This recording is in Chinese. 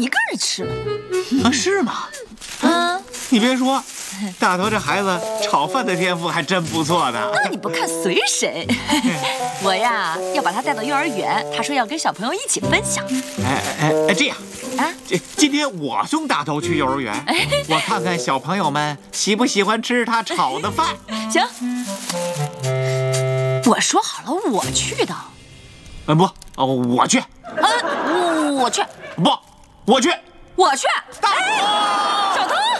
一个人吃了。 啊，是吗？你别说，大头这孩子炒饭的天赋还真不错呢。 那你不看随谁？我呀，要把他带到幼儿园，他说要跟小朋友一起分享。 这样啊，今天我送大头去幼儿园，我看看小朋友们喜不喜欢吃他炒的饭。 行，我说好了，我去的。 不，我去。 我去。 不，我去。 我去。 大头。 小偷。